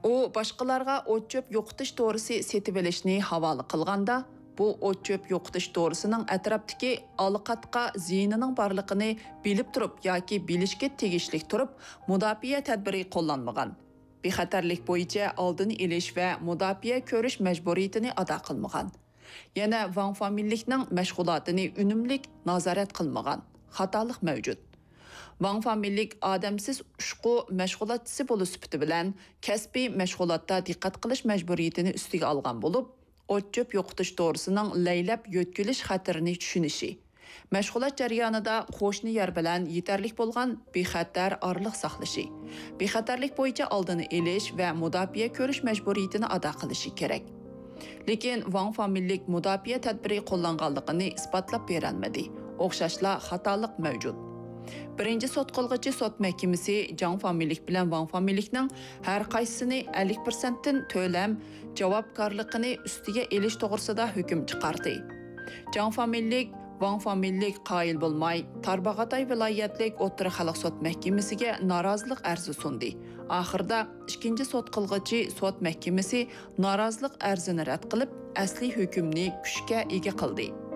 U boshqalarga o't chöp yo'qotish to'g'risi setib olishni havola qilganda, bu o't chöp yo'qotish to'g'risining atrofdagi oliqatqa ziyinining borligini bilib turib yoki bilishga tegishli turib, mudofaa tadbiri qo'llanmagan. Bexatarlik bo'yicha oldini olish va mudofaa ko'rish majburiyatini ado qilmagan. Yana Wang familikning mashg'ulotini unumlik nazorat qilmagan. Xatolik mavjud. Wang familik odamsiz ushqu mashg'ulotchisi bo'lish sifati bilan kasbiy mashg'ulotda diqqat qilish majburiyatini ustiga olgan bo'lib, o't chöp yo'qotish to'g'risining laylab yo'tkilish xatarini tushunishi, mashg'ulot jarayonida qo'shni yer bilan yetarlik bo'lgan bexatar orliq saqlashi, bexatarlik bo'yicha oldini olish va mudofaa ko'rish majburiyatini ado qilishi kerak. Lekin Wang familik mudofaa tadbiri qo'llanganligini isbotlab berolmadi. O'xshashla xatolik mavjud. Birinchi sot qilg'ichi sot mahkamasi Zhang familik bilan Wang familikning har qaysisini 50% dan to'lam javobgarligini ustiga elish to'g'risida hukm chiqardi. Zhang familik Wang familik qoyil bo'lmay, Tarbag'atay viloyatlik o'rta xalq sot mahkamasiga norozilik arzi sundi. Oxirida ikkinchi sot qilg'ichi sot mahkamasi norozilik arzini rad qilib, asli hukmni kuchga ega qildi.